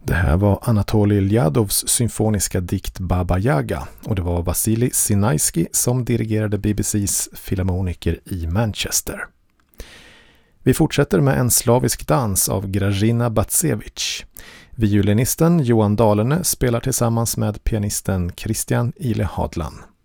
Det här var Anatolij Ljadovs symfoniska dikt Baba Yaga och det var Vasilij Sinaiski som dirigerade BBCs filharmoniker i Manchester. Vi fortsätter med en slavisk dans av Grażyna Bacewicz. Violinisten Johan Dahlene spelar tillsammans med pianisten Christian Ile Hadlan.